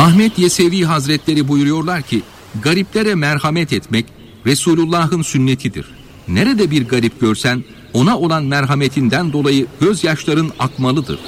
Ahmet Yesevi Hazretleri buyuruyorlar ki, gariplere merhamet etmek Resulullah'ın sünnetidir. Nerede bir garip görsen ona olan merhametinden dolayı gözyaşların akmalıdır.